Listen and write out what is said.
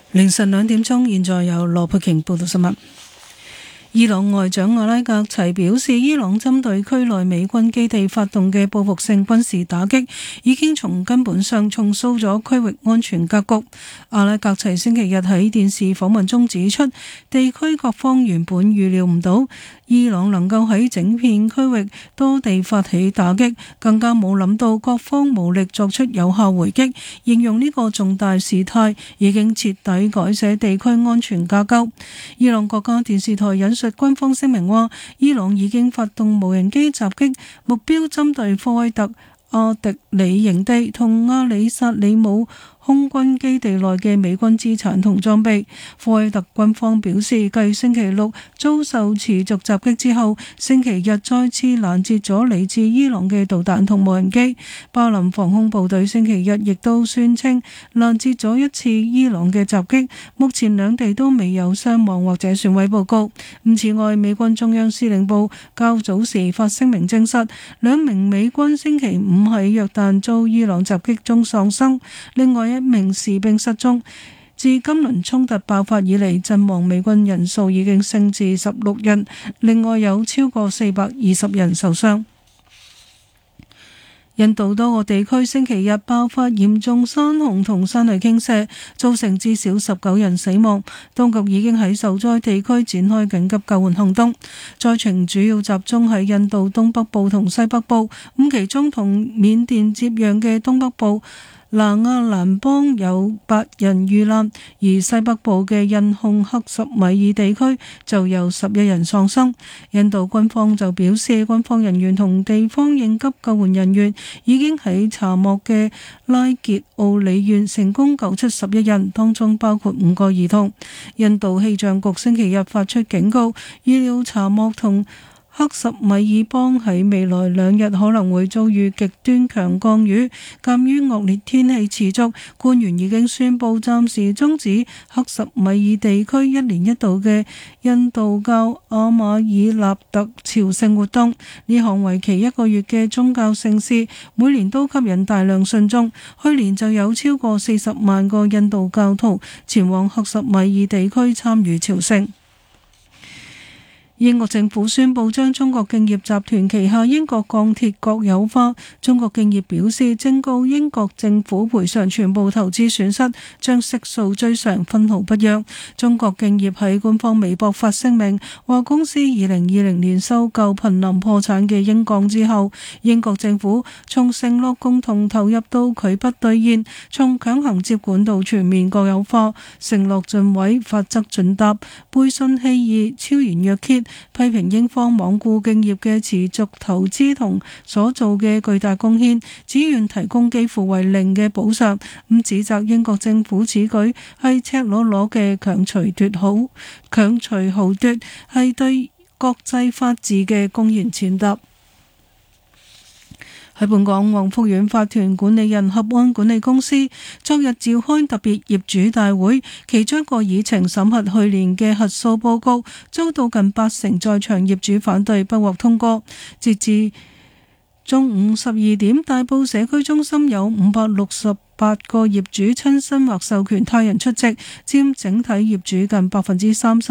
凌晨2點，現在由羅佩瓊報道新聞。伊朗外長阿拉格齊表示，伊朗針對區內美軍基地發動嘅報復性軍事打擊，已經從根本上重塑咗區域安全格局。阿拉格齊星期日喺電視訪問中指出，地區各方原本預料唔到伊朗能夠喺整片區域多地發起打擊，更加冇諗到各方武力作出有效回擊，形容呢個重大事態已經徹底改寫地區安全架構。伊朗國家電視台引述軍方聲明話，伊朗已經發動無人機襲擊，目標針對科威特阿迪里營地同阿里薩里姆空軍基地內嘅美軍資產同裝備。科威特軍方表示，繼星期六遭受持續襲擊之後，星期日再次攔截咗嚟自伊朗嘅導彈同無人機。巴林防空部隊星期日亦都宣稱攔截咗一次伊朗嘅襲擊，目前兩地都未有傷亡或者損毀報告。此外，美軍中央司令部較早時發聲明證實，2名美軍星期五喺約旦遭伊朗襲擊中喪生，另外1名士兵失蹤。自今輪衝突爆發以嚟，陣亡美軍人數已經升至16人，另外有超過420人受傷。印度多個地區星期日爆發嚴重山洪同山泥傾瀉，造成至少19人死亡。當局已經喺受災地區展開緊急救援行動，災情主要集中喺印度東北部同西北部，其中同緬甸接壤嘅東北部那亞蘭邦有8人遇難，而西北部嘅印控克什米爾地區就有11人喪生。印度軍方就表示，軍方人員同地方應急救援人員已經喺查莫嘅拉傑奧里縣成功救出11人，當中包括5個兒童。印度氣象局星期日發出警告，預料查莫同克什米爾邦喺未來2日可能會遭遇極端強降雨，鑑於惡劣天氣持續，官員已經宣布暫時終止克什米爾地區1年1度嘅印度教阿馬爾納特朝聖活動。呢項為期1個月嘅宗教盛事，每年都吸引大量信眾，去年就有超過40萬個印度教徒前往克什米爾地區參與朝聖。英國政府宣布將中國敬業集團旗下英國鋼鐵國有化。中國敬業表示正告英國政府賠償全部投資損失，將悉數追償，分毫不讓。中國敬業喺官方微博發聲明，話公司2020年收購瀕臨破產嘅英鋼之後，英國政府從承諾共同投入到拒不兌現，從強行接管到全面國有化，承諾盡毀，法則盡答，背信棄義，超然若揭，批評英方罔顧敬業嘅持續投資同所做嘅巨大貢獻，只願提供幾乎為零嘅補償，指責英國政府此舉係赤裸裸嘅強隨豪奪，係對國際法治嘅公然踐踏。喺本港，宏福苑法團管理人合安管理公司昨日召開特別業主大會，其中一個議程審核去年嘅核數報告，遭到近80%在場業主反對，不獲通過。截至中午12點，大埔社區中心有568個業主親身或授權他人出席，佔整體業主近30%。